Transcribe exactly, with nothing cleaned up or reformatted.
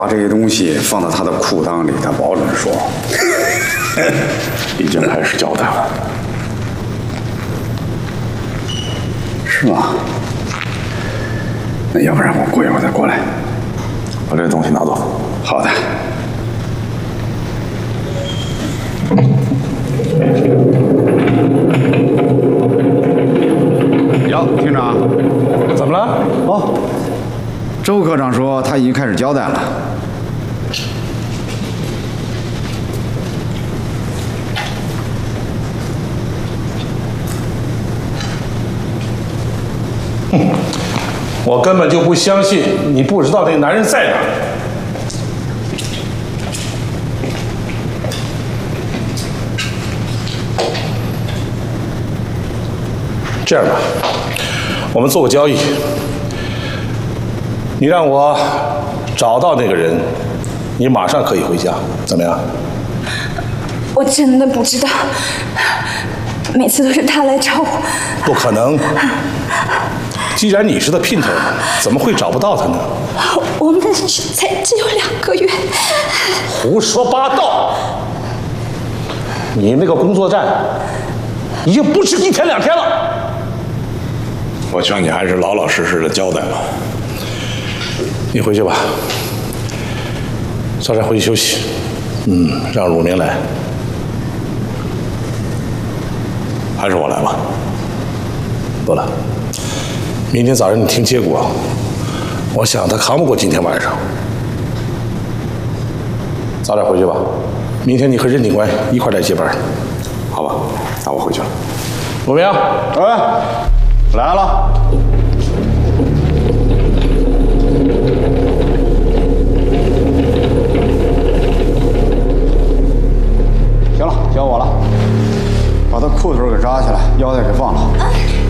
把这些东西放到他的裤裆里，他保准说已经开始交代了， 是吗？那要不然我过一会儿再过来， 把这东西拿走。 好的。哟，厅长， 怎么了？ 哦，周科长说他已经开始交代了。 哼，我根本就不相信你不知道那个男人在哪儿。这样吧，我们做个交易，你让我找到那个人，你马上可以回家，怎么样？ 我真的不知道，每次都是他来找我。 不可能！既然你是他姘头，怎么会找不到他呢？ 我们认识才只有两个月。 胡说八道！你那个工作站已经不是一天两天了。 我劝你还是老老实实的交代吧。 你回去吧，早点回去休息。嗯，让汝明来。 还是我来吧。 不了，明天早上你听结果。我想他扛不过今天晚上。早点回去吧，明天你和任警官一块来接班。 好吧，那我回去了。 汝明， 哎，来了。行了，交我了。把他裤腿给扎起来，腰带给放了。